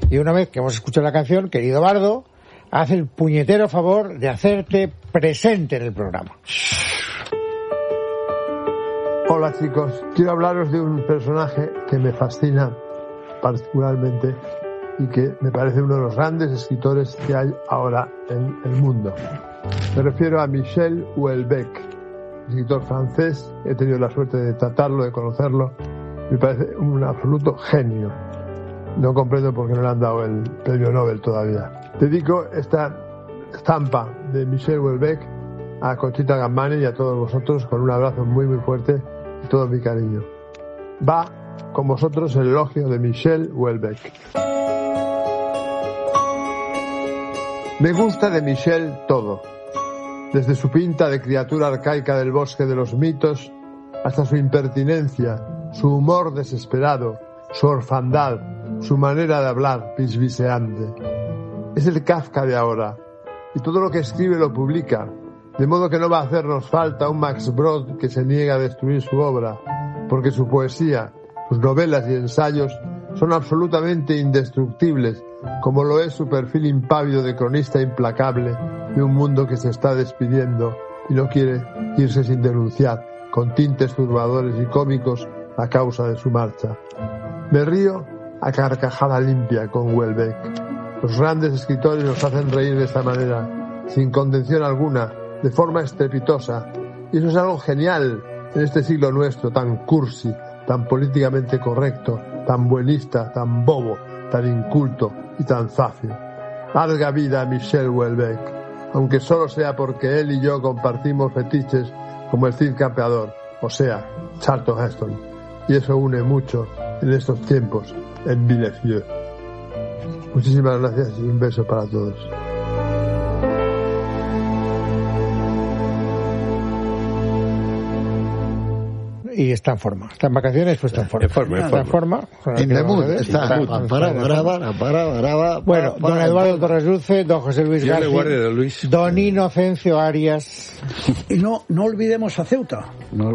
Y una vez que hemos escuchado la canción, querido Bardo, haz el puñetero favor de hacerte presente en el programa. Hola chicos, quiero hablaros de un personaje que me fascina particularmente y que me parece uno de los grandes escritores que hay ahora en el mundo. Me refiero a Michel Houellebecq, escritor francés. He tenido la suerte de tratarlo, de conocerlo. Me parece un absoluto genio. No comprendo por qué no le han dado el premio Nobel todavía. Dedico esta estampa de Michel Houellebecq a Conchita Gammani y a todos vosotros con un abrazo muy muy fuerte y todo mi cariño. Va con vosotros el elogio de Michel Houellebecq. Me gusta de Michel todo, desde su pinta de criatura arcaica del bosque de los mitos hasta su impertinencia, su humor desesperado, su orfandad, su manera de hablar bisbiseante. Es el Kafka de ahora, y todo lo que escribe lo publica, de modo que no va a hacernos falta un Max Brod que se niega a destruir su obra, porque su poesía, sus novelas y ensayos son absolutamente indestructibles, como lo es su perfil impávido de cronista implacable de un mundo que se está despidiendo y no quiere irse sin denunciar, con tintes turbadores y cómicos, a causa de su marcha. Me río a carcajada limpia con Houellebecq. Los grandes escritores nos hacen reír de esta manera, sin contención alguna, de forma estrepitosa, y eso es algo genial en este siglo nuestro, tan cursi, tan políticamente correcto, tan buenista, tan bobo, tan inculto y tan zafio. Larga vida a Michel Houellebecq, aunque solo sea porque él y yo compartimos fetiches como el Cid Campeador, o sea, Charlton Heston, y eso une mucho en estos tiempos en Villefleur. Muchísimas gracias y un beso para todos. Y está en forma. Está en vacaciones, pues está en forma. Está en forma. En the mood. Está para. Bueno, don Eduardo Torres Dulce, don José Luis García, don Inocencio Arias. Y no olvidemos a Ceuta. No.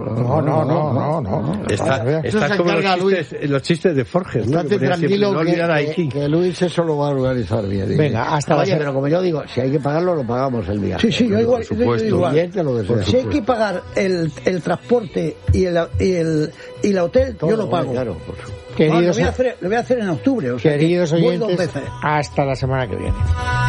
Está como los chistes de Forges. Estate tranquilo que Luis eso lo va a organizar bien. Venga, hasta la semana. Pero como yo digo, si hay que pagarlo, lo pagamos el viaje. Sí, yo igual. Si hay que pagar el transporte y el hotel, todo, yo lo pago. Claro, lo voy a hacer en octubre. Queridos oyentes, hasta la semana que viene.